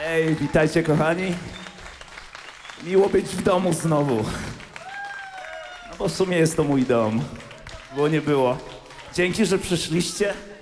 Ej, witajcie kochani. Miło być w domu znowu. No bo w sumie jest to mój dom. Było nie było. Dzięki, że przyszliście.